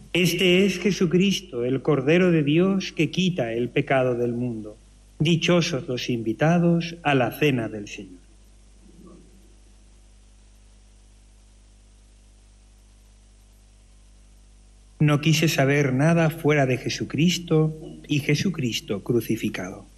Este es Jesucristo, el Cordero de Dios que quita el pecado del mundo. Dichosos los invitados a la cena del Señor. No quise saber nada fuera de Jesucristo y Jesucristo crucificado.